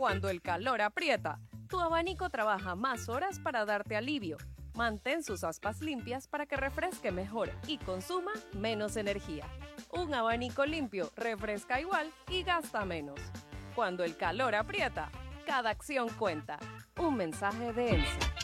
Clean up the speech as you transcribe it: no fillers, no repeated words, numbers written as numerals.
Cuando el calor aprieta, tu abanico trabaja más horas para darte alivio. Mantén sus aspas limpias para que refresque mejor y consuma menos energía. Un abanico limpio refresca igual y gasta menos. Cuando el calor aprieta, cada acción cuenta. Un mensaje de ENSA.